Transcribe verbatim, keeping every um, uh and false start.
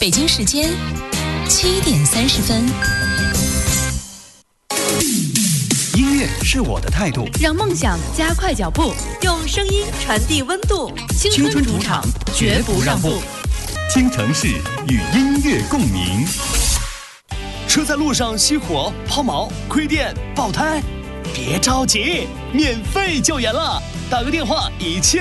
北京时间七点三十分。 音乐是我的态度， 让梦想加快脚步，用声音传递温度。青春主场，绝不让步。 京城市与音乐共鸣。 车在路上熄火、抛锚、亏电、爆胎，别着急，免费救援了，打个电话一切。